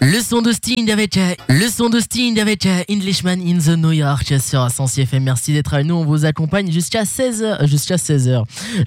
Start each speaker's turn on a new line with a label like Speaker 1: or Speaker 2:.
Speaker 1: Le son de Sting avec Englishman in the New York sur Ascension FM. Merci d'être avec nous. On vous accompagne jusqu'à 16h.